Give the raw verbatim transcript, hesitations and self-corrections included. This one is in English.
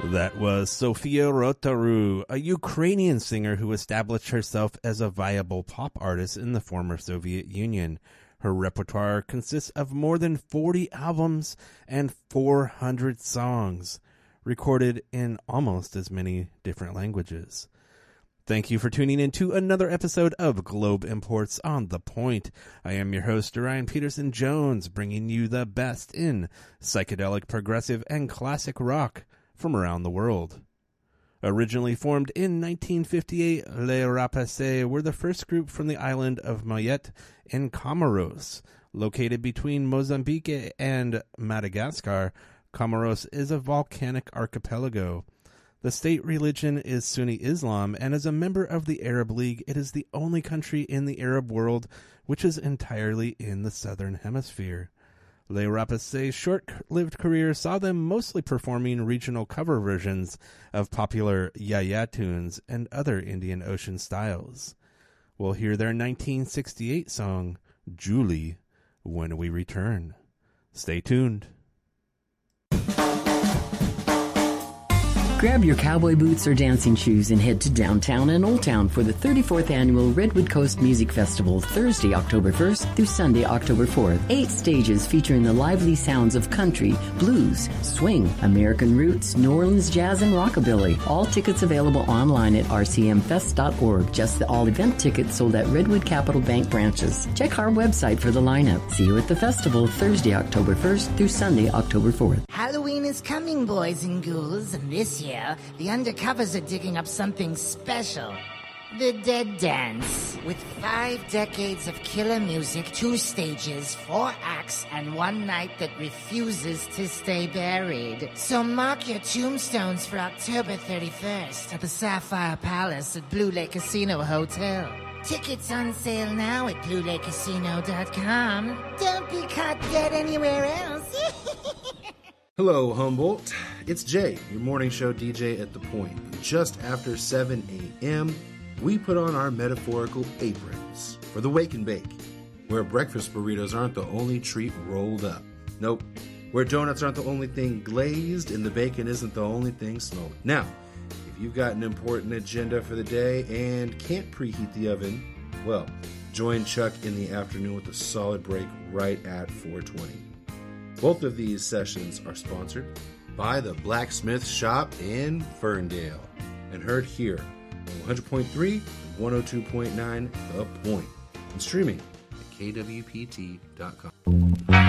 That was Sofia Rotaru, a Ukrainian singer who established herself as a viable pop artist in the former Soviet Union. Her repertoire consists of more than forty albums and four hundred songs, recorded in almost as many different languages. Thank you for tuning in to another episode of Globe Imports on The Point. I am your host, Ryan Peterson Jones, bringing you the best in psychedelic, progressive, and classic rock from around the world. Originally formed in nineteen fifty-eight, Les Rapaces were the first group from the island of Mayotte in Comoros. Located between Mozambique and Madagascar, Comoros is a volcanic archipelago. The state religion is Sunni Islam, and as a member of the Arab League, it is the only country in the Arab world which is entirely in the southern hemisphere. Les Rapaces' short-lived career saw them mostly performing regional cover versions of popular Yaya tunes and other Indian Ocean styles. We'll hear their nineteen sixty-eight song, Julie, when we return. Stay tuned. Grab your cowboy boots or dancing shoes and head to downtown and Old Town for the thirty-fourth Annual Redwood Coast Music Festival, Thursday, October first through Sunday, October fourth. Eight stages featuring the lively sounds of country, blues, swing, American roots, New Orleans jazz, and rockabilly. All tickets available online at r c m fest dot org. Just the all-event tickets sold at Redwood Capital Bank branches. Check our website for the lineup. See you at the festival, Thursday, October first through Sunday, October fourth. Halloween is coming, boys and ghouls, and this year the undercovers are digging up something special. The Dead Dance. With five decades of killer music, two stages, four acts, and one night that refuses to stay buried. So mark your tombstones for October thirty-first at the Sapphire Palace at Blue Lake Casino Hotel. Tickets on sale now at blue lake casino dot com. Don't be caught dead anywhere else. Hello, Humboldt. It's Jay, your morning show D J at The Point. Just after seven a.m., we put on our metaphorical aprons for the Wake and Bake, where breakfast burritos aren't the only treat rolled up. Nope. Where donuts aren't the only thing glazed and the bacon isn't the only thing smoked. Now, if you've got an important agenda for the day and can't preheat the oven, well, join Chuck in the afternoon with a solid break right at four twenty. Both of these sessions are sponsored by the Blacksmith Shop in Ferndale and heard here on one hundred point three and one oh two point nine The Point and streaming at k w p t dot com.